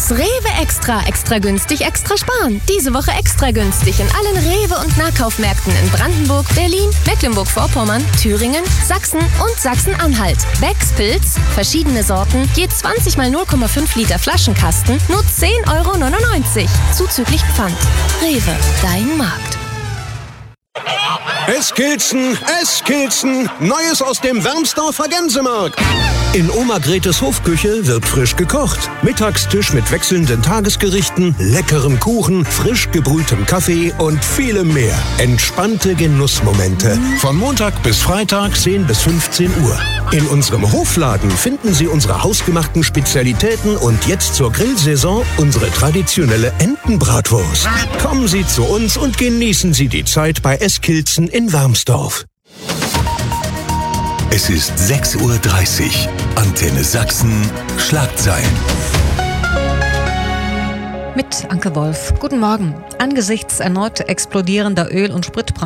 Das Rewe Extra. Extra günstig, extra sparen. Diese Woche extra günstig in allen Rewe- und Nahkaufmärkten in Brandenburg, Berlin, Mecklenburg-Vorpommern, Thüringen, Sachsen und Sachsen-Anhalt. Becks Pilz, verschiedene Sorten, je 20 mal 0,5 Liter Flaschenkasten, nur 10,99 €. Zuzüglich Pfand. Rewe, dein Markt. Eskilzen, Neues aus dem Wermsdorfer Gänsemarkt. In Oma Gretes Hofküche wird frisch gekocht. Mittagstisch mit wechselnden Tagesgerichten, leckerem Kuchen, frisch gebrühtem Kaffee und vielem mehr. Entspannte Genussmomente. Von Montag bis Freitag 10 bis 15 Uhr. In unserem Hofladen finden Sie unsere hausgemachten Spezialitäten und jetzt zur Grillsaison unsere traditionelle Entenbratwurst. Kommen Sie zu uns und genießen Sie die Zeit bei Eskilzen in Wermsdorf. Es ist 6:30 Uhr. Antenne Sachsen, Schlagzeilen. Mit Anke Wolf. Guten Morgen. Angesichts erneut explodierender Öl- und Spritpreise